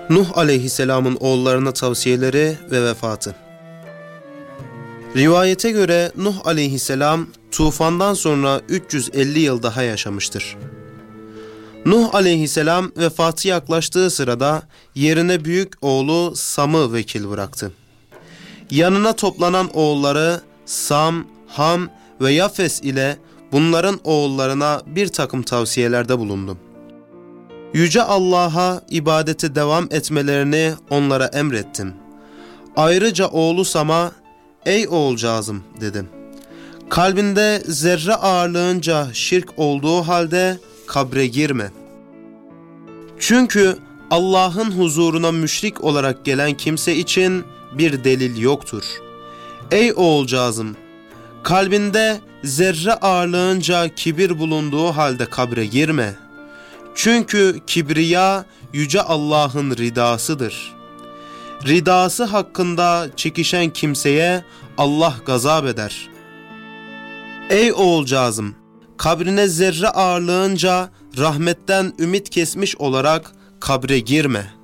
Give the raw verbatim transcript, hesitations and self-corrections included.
Nuh aleyhisselamın oğullarına tavsiyeleri ve vefatı. Rivayete göre Nuh aleyhisselam tufandan sonra üç yüz elli yıl daha yaşamıştır. Nuh aleyhisselam vefatı yaklaştığı sırada yerine büyük oğlu Sam'ı vekil bıraktı. Yanına toplanan oğulları Sam, Ham ve Yafes ile bunların oğullarına bir takım tavsiyelerde bulundu. Yüce Allah'a ibadete devam etmelerini onlara emrettim. Ayrıca oğlu Sam'a, "Ey oğulcağızım," dedim. "Kalbinde zerre ağırlığınca şirk olduğu halde kabre girme. Çünkü Allah'ın huzuruna müşrik olarak gelen kimse için bir delil yoktur. Ey oğulcağızım, kalbinde zerre ağırlığınca kibir bulunduğu halde kabre girme. Çünkü kibriya yüce Allah'ın ridasıdır. Ridası hakkında çekişen kimseye Allah gazap eder. Ey oğulcağızım, kabrine zerre ağırlığınca rahmetten ümit kesmiş olarak kabre girme.